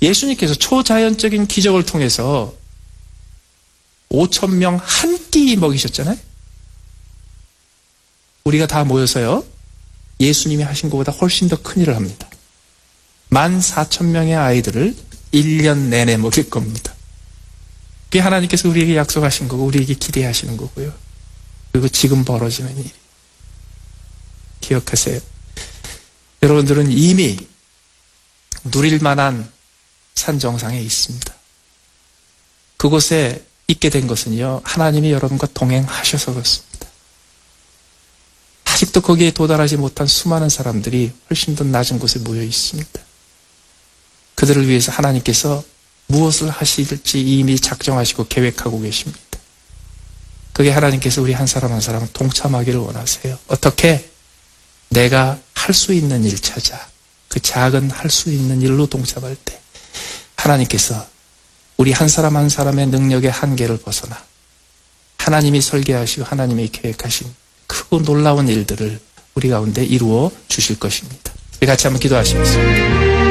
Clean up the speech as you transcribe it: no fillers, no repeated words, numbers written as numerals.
예수님께서 초자연적인 기적을 통해서 5,000명 한 끼 먹이셨잖아요. 우리가 다 모여서요, 예수님이 하신 것보다 훨씬 더 큰 일을 합니다. 14,000명의 아이들을 1년 내내 먹일 겁니다. 그게 하나님께서 우리에게 약속하신 거고 우리에게 기대하시는 거고요. 그리고 지금 벌어지는 일. 기억하세요. 여러분들은 이미 누릴 만한 산 정상에 있습니다. 그곳에 있게 된 것은요, 하나님이 여러분과 동행하셔서 그렇습니다. 아직도 거기에 도달하지 못한 수많은 사람들이 훨씬 더 낮은 곳에 모여 있습니다. 그들을 위해서 하나님께서 무엇을 하실지 이미 작정하시고 계획하고 계십니다. 그게 하나님께서 우리 한 사람 한 사람 동참하기를 원하세요. 어떻게? 내가 할 수 있는 일 찾아. 그 작은 할 수 있는 일로 동참할 때 하나님께서 우리 한 사람 한 사람의 능력의 한계를 벗어나 하나님이 설계하시고 하나님이 계획하신 크고 놀라운 일들을 우리 가운데 이루어 주실 것입니다. 우리 같이 한번 기도하시겠습니다.